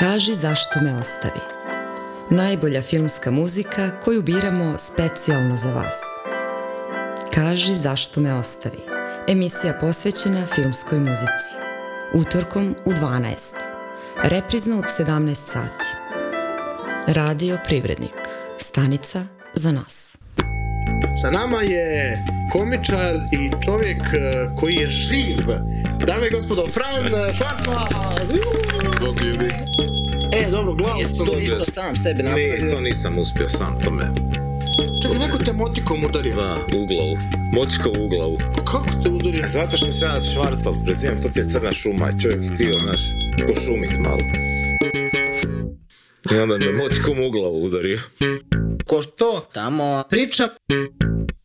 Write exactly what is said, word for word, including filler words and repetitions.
Kaži zašto me ostavi. Najbolja filmska muzika koju biramo specijalno za vas. Kaži zašto me ostavi. Emisija posvećena filmskoj muzici. Utorkom u dvanaest. Reprizno od sedamnaest sati. Radio Privrednik. Stanica za nas. Sa nama je komičar i čovjek koji je živ. Dame i gospodo, Fran Švarcman. Bog ljudi. E, dobro, glavu. Jesi to isto sam sebe napravio? Ne, to nisam uspio sam, to me... Čekaj, neko te motikom udario. Da, u glavu. Motikom u glavu. Kako te udario? Zato što se ja Švarcov prezivam, to ti je crna šuma i čovjek je htio, znaš, pošumit malo. I onda me motikom u glavu udario. Ko to tamo priča?